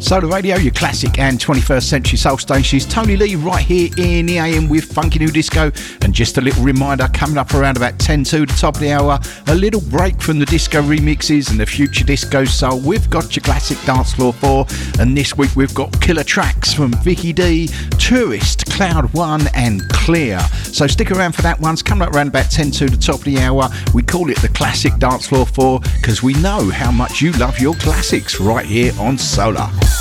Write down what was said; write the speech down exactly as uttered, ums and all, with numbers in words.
Solar Radio, your classic and twenty-first century soul station. It's Tony Lee right here in the A M with Funky New Disco. And just a little reminder, coming up around about ten to the top of the hour, a little break from the disco remixes and the future disco soul. We've got your classic dance floor four, and this week we've got killer tracks from Vicky D, Tourist, Cloud One and Clear. So stick around for that one. It's coming up around about ten to the top of the hour. We call it the classic dance floor four because we know how much you love your classics right here on Solar.